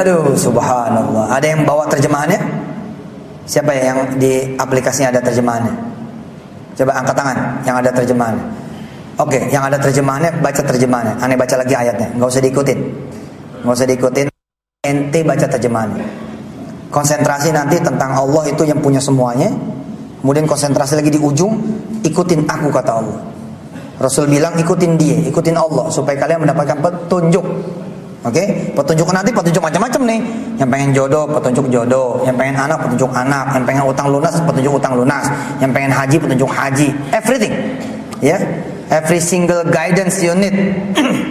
Aduh, subhanallah. Ada yang bawa terjemahannya? Siapa ya yang di aplikasinya ada terjemahannya? Coba angkat tangan yang ada terjemahannya. Oke, yang ada terjemahannya, baca terjemahannya. Aneh baca lagi ayatnya, nggak usah diikutin. Nggak usah diikutin. Ente baca terjemahannya. Konsentrasi nanti tentang Allah itu yang punya semuanya. Kemudian konsentrasi lagi di ujung, ikutin aku kata Allah. Rasul bilang ikutin dia, ikutin Allah supaya kalian mendapatkan petunjuk. Oke, petunjuk nanti petunjuk macam-macam nih. Yang pengen jodoh, petunjuk jodoh. Yang pengen anak, petunjuk anak. Yang pengen utang lunas, petunjuk utang lunas. Yang pengen haji, petunjuk haji. Everything, ya, every single guidance you need.